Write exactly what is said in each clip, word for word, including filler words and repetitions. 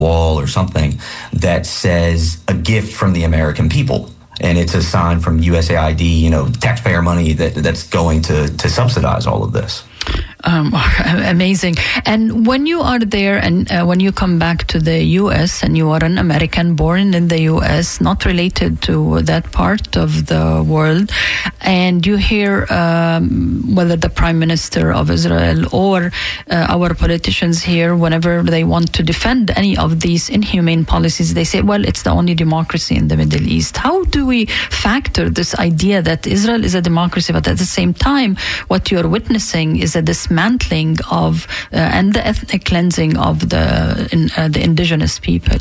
wall or something that says a gift from the American people. And it's a sign from U S A I D, you know, taxpayer money that that's going to, to subsidize all of this. Um, amazing. And when you are there and uh, when you come back to the U S and you are an American born in the U S, not related to that part of the world, and you hear um, whether the Prime Minister of Israel or uh, our politicians here, whenever they want to defend any of these inhumane policies, they say, well, it's the only democracy in the Middle East. How do we factor this idea that Israel is a democracy, but at the same time, what you're witnessing is a dismantling of uh, and the ethnic cleansing of the in, uh, the indigenous people?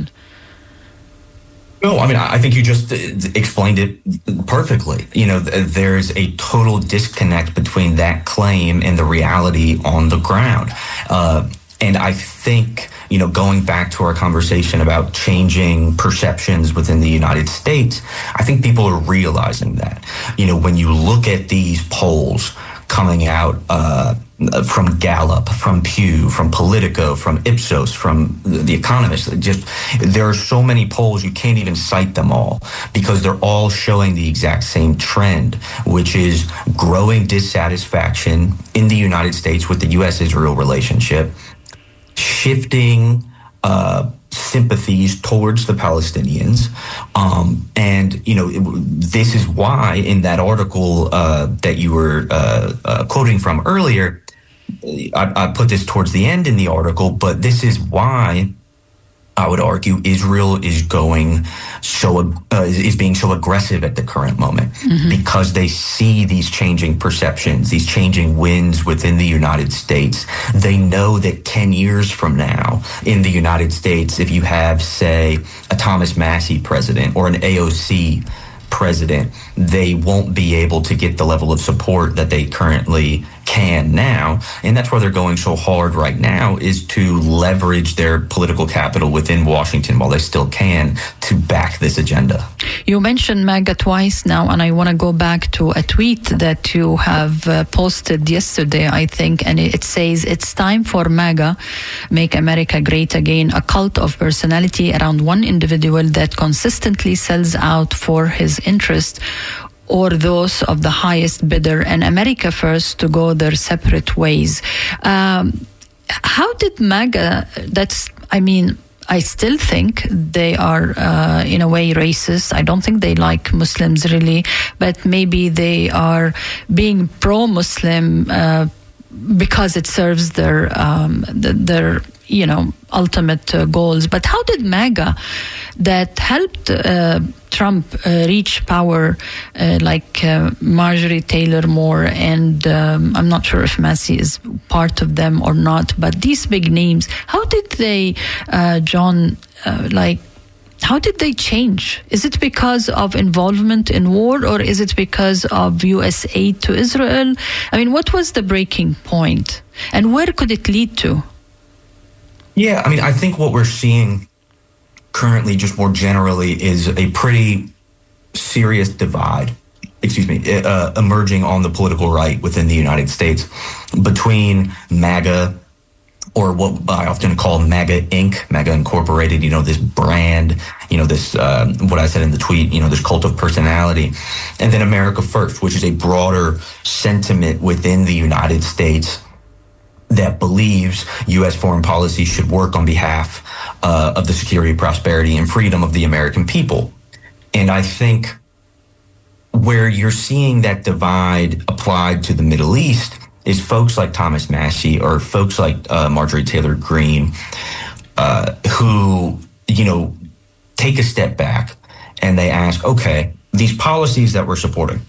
No, I mean, I think you just explained it perfectly. You know, there's a total disconnect between that claim and the reality on the ground. Uh, and I think, you know, going back to our conversation about changing perceptions within the United States, I think people are realizing that. You know, when you look at these polls coming out uh, from Gallup, from Pew, from Politico, from Ipsos, from The Economist, just there are so many polls you can't even cite them all because they're all showing the exact same trend, which is growing dissatisfaction in the United States with the U S Israel relationship, shifting uh, sympathies towards the Palestinians. Um, and, you know, it, this is why in that article uh, that you were uh, uh, quoting from earlier, I, I put this towards the end in the article, but this is why I would argue Israel is going so uh, is being so aggressive at the current moment mm-hmm. because they see these changing perceptions, these changing winds within the United States. They know that ten years from now in the United States, if you have, say, a Thomas Massie president or an A O C president, they won't be able to get the level of support that they currently can now. And that's why they're going so hard right now, is to leverage their political capital within Washington while they still can to back this agenda. You mentioned MAGA twice now, and I want to go back to a tweet that you have uh, posted yesterday, I think, and it says, it's time for MAGA, Make America Great Again, a cult of personality around one individual that consistently sells out for his interest or those of the highest bidder, and America first to go their separate ways. Um, how did MAGA, that's, I mean, I still think they are, uh, in a way, racist. I don't think they like Muslims, really, but maybe they are being pro-Muslim uh, because it serves their, um, their, you know, ultimate uh, goals. But how did MAGA, that helped uh, Trump uh, reach power, uh, like uh, Marjorie Taylor Moore, and um, I'm not sure if Massie is part of them or not, but these big names, how did they, uh, John, uh, like, how did they change? Is it because of involvement in war, or is it because of U S aid to Israel? I mean, what was the breaking point, and where could it lead to? Yeah, I mean, I think what we're seeing currently, just more generally, is a pretty serious divide, excuse me, uh, emerging on the political right within the United States between MAGA, or what I often call MAGA Incorporated, MAGA Incorporated, you know, this brand, you know, this, uh, what I said in the tweet, you know, this cult of personality, and then America First, which is a broader sentiment within the United States that believes U S foreign policy should work on behalf uh, of the security, prosperity, and freedom of the American people. And I think where you're seeing that divide applied to the Middle East is folks like Thomas Massie or folks like uh, Marjorie Taylor Greene, uh, who, you know, take a step back and they ask, okay, these policies that we're supporting,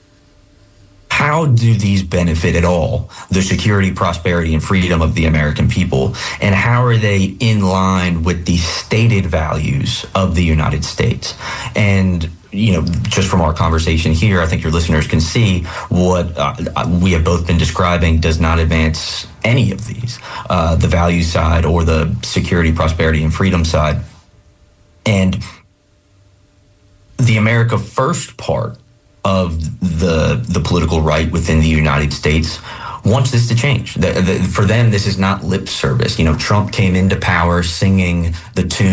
how do these benefit at all the security, prosperity, and freedom of the American people? And how are they in line with the stated values of the United States? And, you know, just from our conversation here, I think your listeners can see what uh, we have both been describing does not advance any of these, uh, the value side or the security, prosperity, and freedom side. And the America First part of the the political right within the United States wants this to change. The, the, for them, this is not lip service. You know, Trump came into power singing the tune